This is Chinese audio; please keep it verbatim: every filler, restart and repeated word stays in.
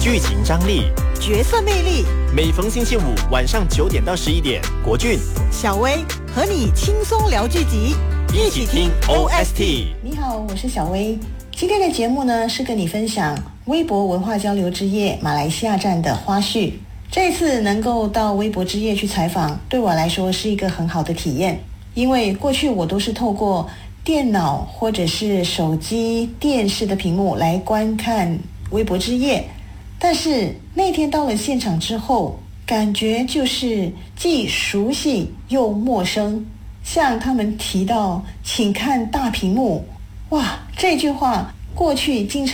剧情张力、 角色魅力。 每逢星期五晚上九点到十一点，国俊、 小薇和你轻松聊剧集， 一起听 O S T。 你好，我是小薇。今天的节目呢，是跟你分享微博文化交流之夜马来西亚站的花絮。这次能够到微博之夜去采访，对我来说是一个很好的体验，因为过去我都是透过电脑或者是手机、电视的屏幕来观看微博之夜，但是那天到了现场之后，感觉就是既熟悉又陌生。像他们提到请看大屏幕，哇，这句话过去经常